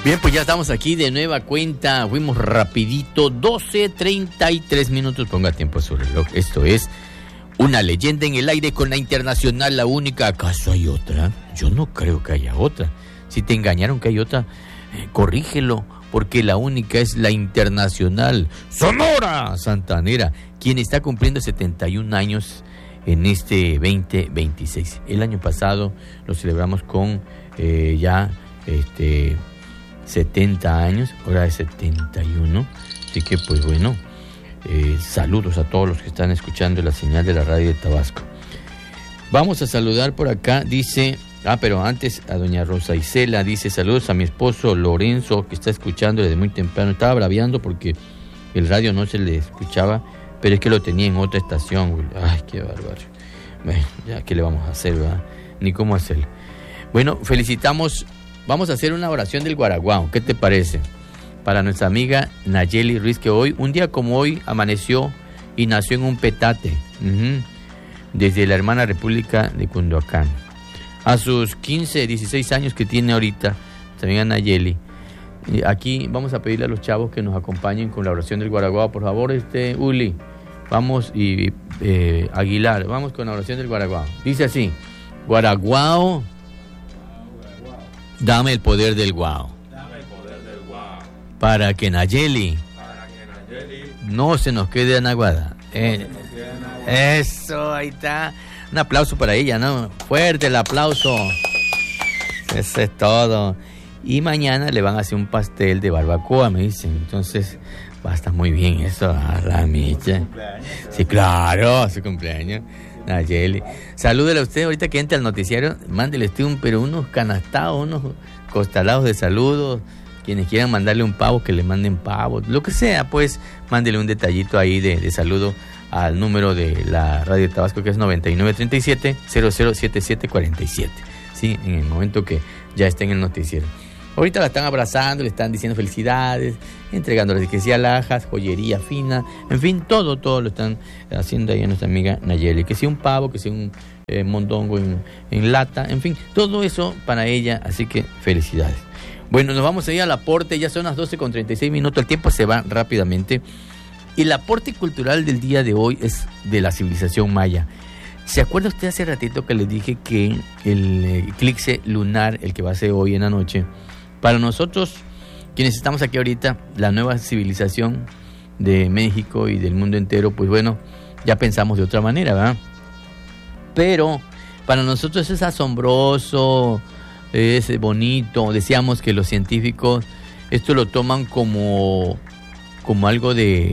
Bien, pues ya estamos aquí de nueva cuenta. Fuimos rapidito, 12:33 minutos. Ponga tiempo a su reloj. Esto es Una Leyenda en el Aire con la Internacional, la única. ¿Acaso hay otra? Yo no creo que haya otra. Si te engañaron que hay otra, corrígelo, porque la única es la Internacional Sonora Santanera, quien está cumpliendo 71 años en este 2026. El año pasado lo celebramos con 70 años, ahora es 71, así que pues bueno, saludos a todos los que están escuchando la señal de la radio de Tabasco. Vamos a saludar por acá, dice, pero antes a doña Rosa Isela, dice, saludos a mi esposo Lorenzo, que está escuchando desde muy temprano, estaba braviando porque el radio no se le escuchaba, pero es que lo tenía en otra estación, güey. Ay, qué bárbaro. Bueno, ya, ¿qué le vamos a hacer, verdad? Ni cómo hacerlo. Bueno, felicitamos. Vamos a hacer una oración del Guaraguao, ¿qué te parece? Para nuestra amiga Nayeli Ruiz, que hoy, un día como hoy, amaneció y nació en un petate, desde la hermana República de Cunduacán. A sus 15, 16 años que tiene ahorita, también a Nayeli. Aquí vamos a pedirle a los chavos que nos acompañen con la oración del Guaraguao. Por favor, Uli, vamos, y Aguilar, vamos con la oración del Guaraguao. Dice así: Guaraguao, dame el poder del guau. Dame el poder del guau. Para que Nayeli no se nos quede anaguada. Eso, ahí está. Un aplauso para ella, ¿no? Fuerte el aplauso. Eso es todo. Y mañana le van a hacer un pastel de barbacoa, me dicen. Entonces, va a estar muy bien eso, Ramicha. Sí, claro, su cumpleaños. Nayeli, salúdele a usted ahorita que entre al noticiario, mándele usted unos canastados, unos costalados de saludos, quienes quieran mandarle un pavo, que le manden pavo, lo que sea, pues, mándele un detallito ahí de saludo al número de la radio de Tabasco, que es 9937-007747, ¿sí? En el momento que ya esté en el noticiero. Ahorita la están abrazando, le están diciendo felicidades, entregándole que sea alhajas, joyería fina, en fin, todo lo están haciendo ahí a nuestra amiga Nayeli. Que sea un pavo, que sea un mondongo en lata, en fin, todo eso para ella, así que felicidades. Bueno, nos vamos a ir al aporte, ya son las 12:36 minutos, el tiempo se va rápidamente. Y el aporte cultural del día de hoy es de la civilización maya. ¿Se acuerda usted hace ratito que les dije que el eclipse lunar, el que va a ser hoy en la noche, para nosotros, quienes estamos aquí ahorita, la nueva civilización de México y del mundo entero, pues bueno, ya pensamos de otra manera, ¿verdad? Pero para nosotros es asombroso, es bonito. Decíamos que los científicos esto lo toman como algo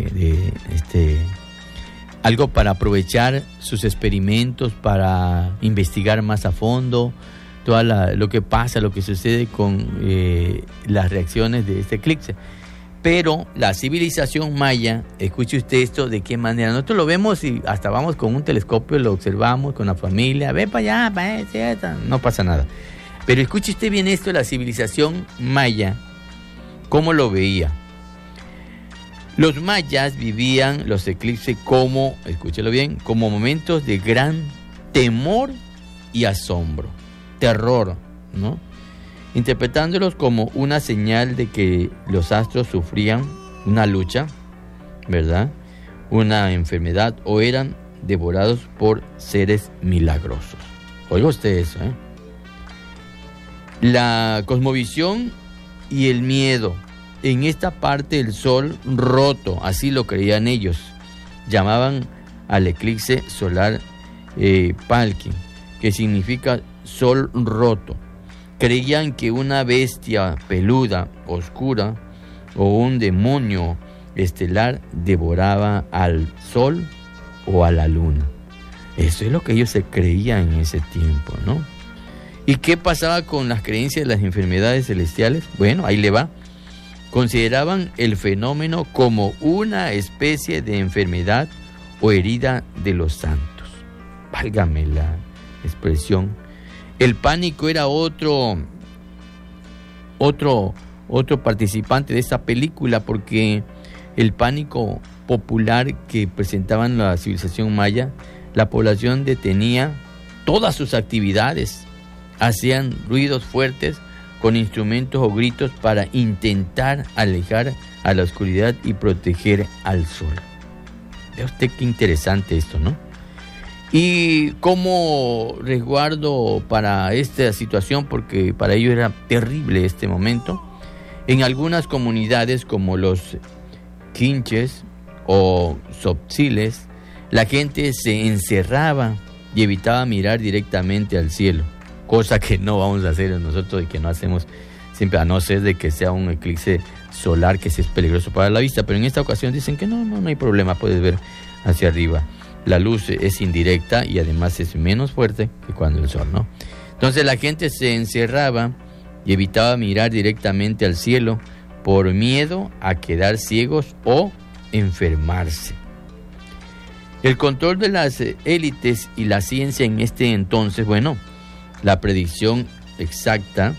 algo para aprovechar sus experimentos, para investigar más a fondo lo que pasa, lo que sucede con las reacciones de este eclipse. Pero la civilización maya, escuche usted esto, de qué manera. Nosotros lo vemos y hasta vamos con un telescopio, lo observamos con la familia, ve para allá, no pasa nada. Pero escuche usted bien esto, la civilización maya, ¿cómo lo veía? Los mayas vivían los eclipses como, escúchelo bien, como momentos de gran temor y asombro. Terror, ¿no? Interpretándolos como una señal de que los astros sufrían una lucha, ¿verdad? Una enfermedad, o eran devorados por seres milagrosos. Oiga usted eso, ¿eh? La cosmovisión y el miedo. En esta parte del sol roto, así lo creían ellos. Llamaban al eclipse solar Palki, que significa sol roto. Creían que una bestia peluda, oscura, o un demonio estelar devoraba al sol o a la luna. Eso es lo que ellos se creían en ese tiempo, ¿no? ¿Y qué pasaba con las creencias de las enfermedades celestiales? Bueno, ahí le va. Consideraban el fenómeno como una especie de enfermedad o herida de los santos. Válgame la expresión. El pánico era otro participante de esta película, porque el pánico popular que presentaban la civilización maya, la población detenía todas sus actividades, hacían ruidos fuertes con instrumentos o gritos para intentar alejar a la oscuridad y proteger al sol. Vea usted qué interesante esto, ¿no? Y como resguardo para esta situación, porque para ellos era terrible este momento, en algunas comunidades como los quinches o tzotziles, la gente se encerraba y evitaba mirar directamente al cielo, cosa que no vamos a hacer nosotros y que no hacemos siempre, a no ser de que sea un eclipse solar que sí es peligroso para la vista, pero en esta ocasión dicen que no hay problema, puedes ver hacia arriba. La luz es indirecta y además es menos fuerte que cuando el sol, ¿no? Entonces la gente se encerraba y evitaba mirar directamente al cielo por miedo a quedar ciegos o enfermarse. El control de las élites y la ciencia en este entonces, la predicción exacta,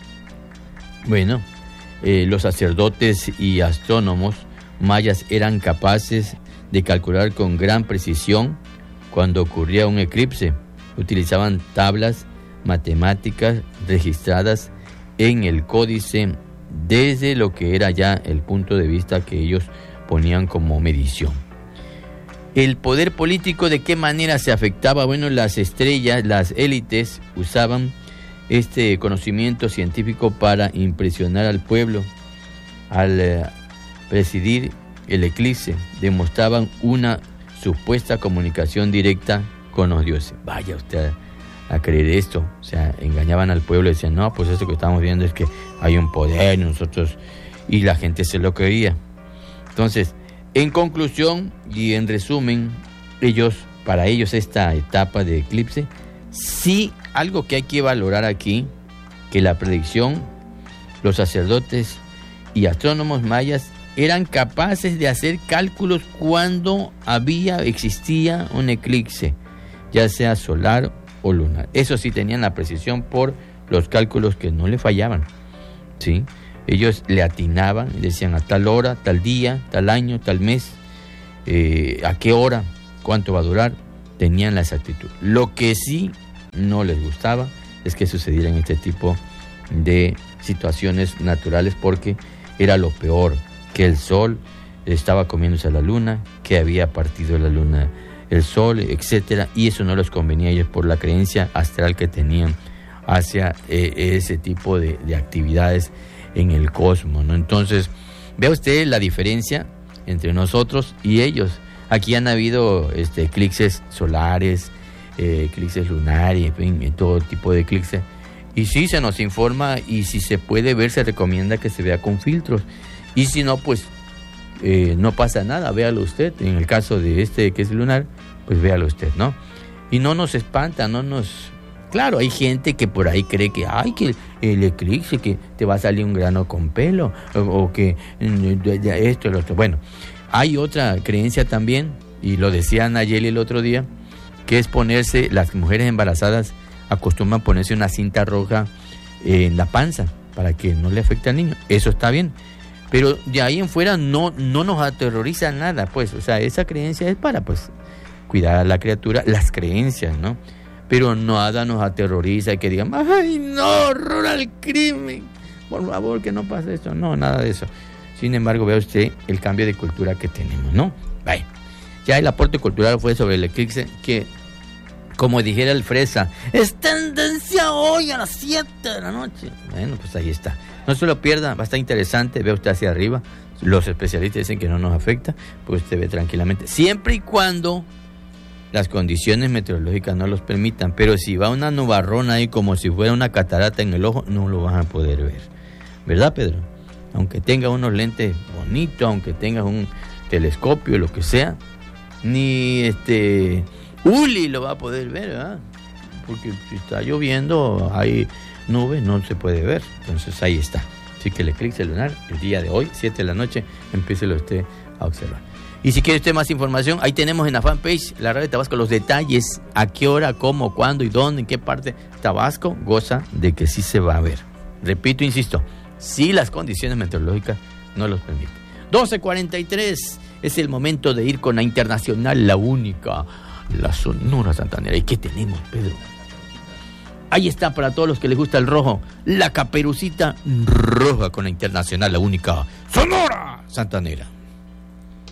los sacerdotes y astrónomos mayas eran capaces de calcular con gran precisión cuando ocurría un eclipse. Utilizaban tablas matemáticas registradas en el códice desde lo que era ya el punto de vista que ellos ponían como medición. El poder político, ¿de qué manera se afectaba? Las estrellas, las élites usaban este conocimiento científico para impresionar al pueblo. Al presidir el eclipse, demostraban una supuesta comunicación directa con los dioses. Vaya usted a creer esto. O sea, engañaban al pueblo y decían, no, pues esto que estamos viendo es que hay un poder en nosotros, y la gente se lo creía. Entonces, en conclusión y en resumen, para ellos esta etapa de eclipse, sí, algo que hay que valorar aquí, que la predicción, los sacerdotes y astrónomos mayas eran capaces de hacer cálculos cuando existía un eclipse, ya sea solar o lunar. Eso sí, tenían la precisión por los cálculos que no le fallaban, ¿sí? Ellos le atinaban y decían a tal hora, tal día, tal año, tal mes, a qué hora, cuánto va a durar, tenían la exactitud. Lo que sí no les gustaba es que sucedieran este tipo de situaciones naturales, porque era lo peor, que el sol estaba comiéndose a la luna, que había partido la luna el sol, etcétera, y eso no les convenía a ellos por la creencia astral que tenían hacia ese tipo de actividades en el cosmos, ¿no? Entonces, vea usted la diferencia entre nosotros y ellos. Aquí han habido eclipses solares, eclipses lunares, en fin, todo tipo de eclipses. Y sí, se nos informa, y si se puede ver, se recomienda que se vea con filtros. Y si no, pues no pasa nada, véalo usted. En el caso de que es lunar, pues véalo usted, ¿no? Y no nos espanta, Claro, hay gente que por ahí cree que que el eclipse, que te va a salir un grano con pelo, o que esto, lo otro. Bueno, hay otra creencia también, y lo decía Nayeli el otro día, que es ponerse, las mujeres embarazadas acostumbran ponerse una cinta roja en la panza para que no le afecte al niño. Eso está bien, pero de ahí en fuera no nos aterroriza nada, pues. O sea, esa creencia es para, pues, cuidar a la criatura, las creencias, ¿no? Pero nada nos aterroriza, que digan, ¡ay, no, horror al crimen! Por favor, que no pase esto. No, nada de eso. Sin embargo, vea usted el cambio de cultura que tenemos, ¿no? Vaya. Ya el aporte cultural fue sobre el eclipse, que, como dijera el Fresa, es tendencia hoy a las 7 de la noche. Bueno, pues ahí está. No se lo pierda, va a estar interesante. Vea usted hacia arriba. Los especialistas dicen que no nos afecta, pues usted ve tranquilamente. Siempre y cuando las condiciones meteorológicas no los permitan. Pero si va una nubarrona ahí como si fuera una catarata en el ojo, no lo van a poder ver. ¿Verdad, Pedro? Aunque tengas unos lentes bonitos, aunque tengas un telescopio, lo que sea, ni Uli lo va a poder ver, ¿verdad? Porque si está lloviendo, hay nubes, no se puede ver. Entonces ahí está. Así que el eclipse lunar, el día de hoy, 7 de la noche, empiécelo usted a observar. Y si quiere usted más información, ahí tenemos en la fanpage, la Radio de Tabasco, los detalles, a qué hora, cómo, cuándo y dónde, en qué parte. Tabasco goza de que sí se va a ver. Repito, insisto, si las condiciones meteorológicas no los permiten. 12:43, es el momento de ir con la internacional, la única, la Sonora Santanera. ¿Y qué tenemos, Pedro? Ahí está para todos los que les gusta el rojo, la Caperucita Roja con la Internacional, la única Sonora Santanera.